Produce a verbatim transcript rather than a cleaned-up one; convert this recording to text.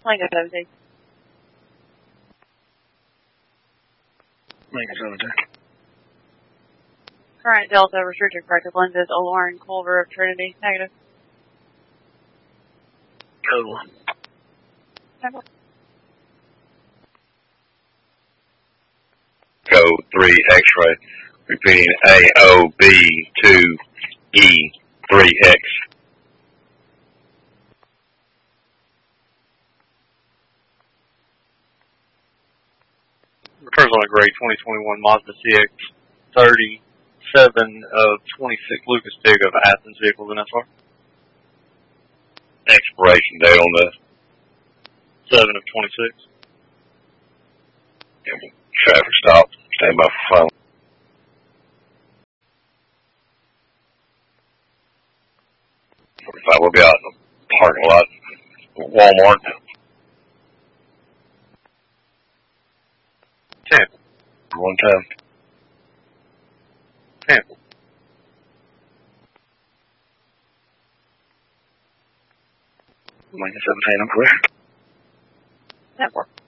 Lincoln seventeen. Lincoln seventeen. Current Delta restricted corrective lenses, O'Laurin Culver of Trinity, negative. Code one. Negative. Code three X-ray. Repeating A O B two E three X. Returns on a gray twenty twenty-one Mazda C X thirty-seven of twenty-six Lucas Pig of Athens vehicles in S R. Expiration date on this. seven of twenty-six. Traffic stop. Stand by for phone. forty-five, we'll be out in the parking lot of Walmart. Tampa. One time. Tampa. Lincoln seventeen, I'm clear. Network.